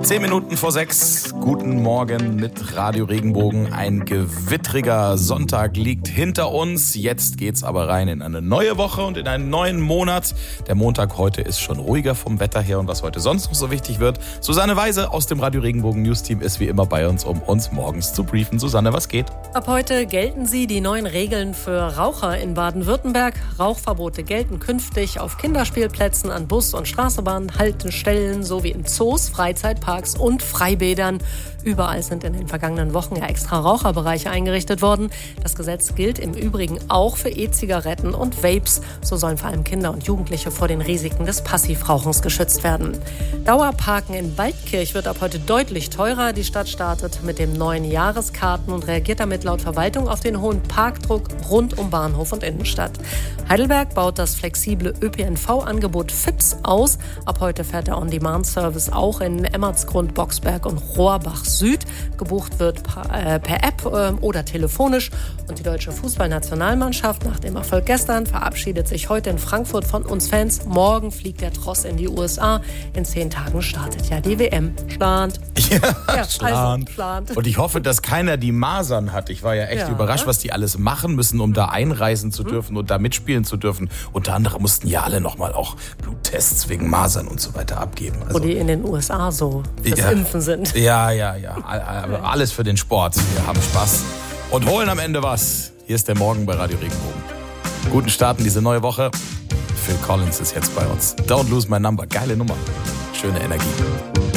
5:10. Guten Morgen mit Radio Regenbogen. Ein gewittriger Sonntag liegt hinter uns. Jetzt geht's aber rein in eine neue Woche und in einen neuen Monat. Der Montag heute ist schon ruhiger vom Wetter her und was heute sonst noch so wichtig wird. Susanne Weise aus dem Radio Regenbogen News Team ist wie immer bei uns, um uns morgens zu briefen. Susanne, was geht? Ab heute gelten die neuen Regeln für Raucher in Baden-Württemberg. Rauchverbote gelten künftig auf Kinderspielplätzen, an Bus- und Straßenbahnhaltestellen sowie in Zoos, Freizeitparks und Freibädern. Überall sind in den vergangenen Wochen ja extra Raucherbereiche eingerichtet worden. Das Gesetz gilt im Übrigen auch für E-Zigaretten und Vapes. So sollen vor allem Kinder und Jugendliche vor den Risiken des Passivrauchens geschützt werden. Dauerparken in Waldkirch wird ab heute deutlich teurer. Die Stadt startet mit dem neuen Jahreskarten und reagiert damit laut Verwaltung auf den hohen Parkdruck rund um Bahnhof und Innenstadt. Heidelberg baut das flexible ÖPNV-Angebot FIPS aus. Ab heute fährt der On-Demand-Service auch in Emmertsgrund, Boxberg und Rohrbach Süd. Gebucht wird per App oder telefonisch. Und die deutsche Fußballnationalmannschaft nach dem Erfolg gestern verabschiedet sich heute in Frankfurt von uns Fans. Morgen fliegt der Tross in die USA. In 10 Tagen startet ja die WM. Schland. Ja, Schland. Und ich hoffe, dass keiner die Masern hat. Ich war ja echt überrascht, was die alles machen müssen, um da einreisen zu dürfen und da mitspielen zu dürfen. Unter anderem mussten ja alle nochmal auch Bluttests wegen Masern und so weiter abgeben. Also, wo die in den USA so fürs Impfen sind. Ja. Alles für den Sport. Wir haben Spaß und holen am Ende was. Hier ist der Morgen bei Radio Regenbogen. Guten Start in diese neue Woche. Phil Collins ist jetzt bei uns. Don't Lose My Number. Geile Nummer. Schöne Energie.